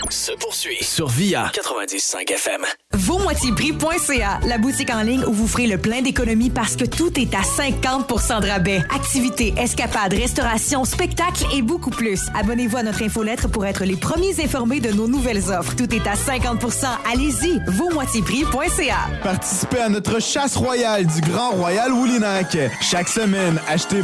se poursuit sur VIA 90.5 FM. Vosmoitiesprix.ca, la boutique en ligne où vous ferez le plein d'économies parce que tout est à 50 % de rabais. Activités, escapades, restauration, spectacles et beaucoup plus. Abonnez-vous à notre infolettre pour être les premiers informés de nos nouvelles offres. Tout est à 50 %. Allez-y, Vosmoitiesprix.ca. Participez à notre chasse royale du Grand Royal Woullinac. Chaque semaine, achetez